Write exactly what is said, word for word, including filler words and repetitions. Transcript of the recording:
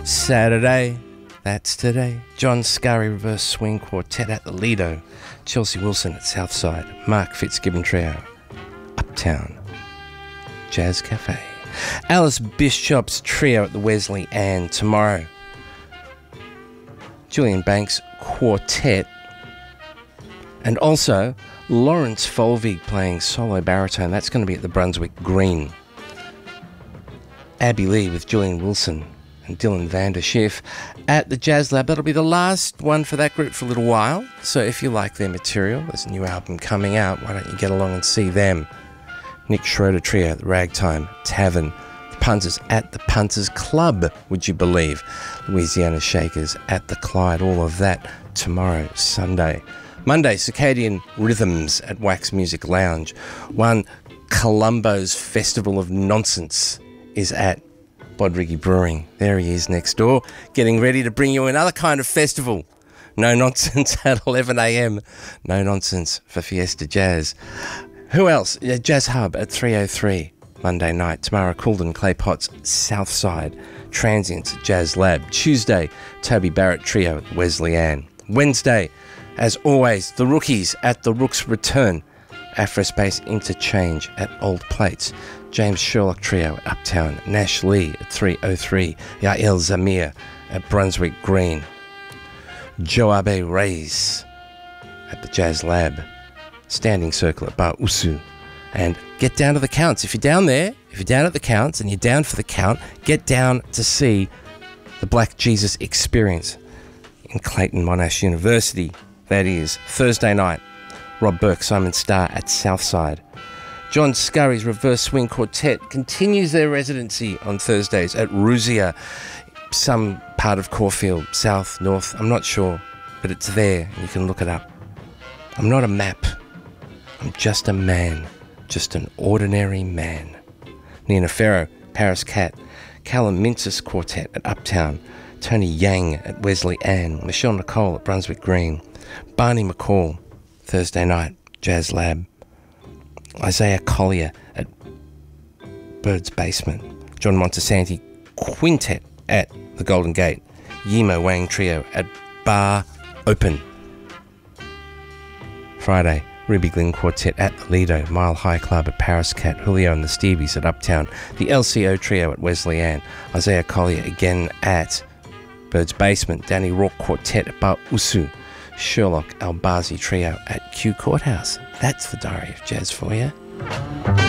Saturday, that's today. John Scurry Reverse Swing Quartet at the Lido. Chelsea Wilson at Southside. Mark Fitzgibbon Trio, Uptown Jazz Cafe. Alice Bishop's Trio at the Wesley Ann tomorrow. Julian Banks Quartet. And also Lawrence Folvig playing solo baritone. That's going to be at the Brunswick Green. Abby Lee with Julian Wilson and Dylan Vander Schiff at the Jazz Lab. That'll be the last one for that group for a little while. So if you like their material, there's a new album coming out. Why don't you get along and see them? Nick Schroeder Trio at the Ragtime Tavern. The Punters at the Punters Club, would you believe? Louisiana Shakers at the Clyde. All of that tomorrow, Sunday. Monday, Circadian Rhythms at Wax Music Lounge. One Columbo's Festival of Nonsense is at Bodrigi Brewing. There he is next door, getting ready to bring you another kind of festival. No nonsense at eleven a.m. No nonsense for Fiesta Jazz. Who else? Yeah, Jazz Hub at three oh three Monday night. Tamara Coulden, Clay Potts, Southside. Transients at Jazz Lab. Tuesday, Toby Barrett Trio at Wesley Ann. Wednesday, as always, the Rookies at the Rooks Return. Afrospace Interchange at Old Plates. James Sherlock Trio at Uptown. Nash Lee at three oh three. Yael Zamir at Brunswick Green. Joabe Reyes at the Jazz Lab. Standing Circle at Bar Usu. And get down to the Counts. If you're down there, if you're down at the Counts and you're down for the Count, get down to see the Black Jesus Experience in Clayton Monash University. That is Thursday night. Rob Burke, Simon Starr at Southside. John Scurry's Reverse Swing Quartet continues their residency on Thursdays at Rusia, some part of Caulfield, south, north, I'm not sure, but it's there and you can look it up. I'm not a map, I'm just a man, just an ordinary man. Nina Ferro, Paris Cat, Callum Mintzis Quartet at Uptown, Tony Yang at Wesley Ann, Michelle Nicole at Brunswick Green, Barney McCall, Thursday night, Jazz Lab, Isaiah Collier at Bird's Basement, John Montesanti Quintet at the Golden Gate, Yimo Wang Trio at Bar Open. Friday, Ruby Glynn Quartet at the Lido, Mile High Club at Paris Cat, Julio and the Stevies at Uptown, the L C O Trio at Wesley Ann, Isaiah Collier again at Bird's Basement, Danny Rourke Quartet at Bar Usu, Sherlock Albazi Trio at Q Courthouse. That's the Diary of Jazz for you.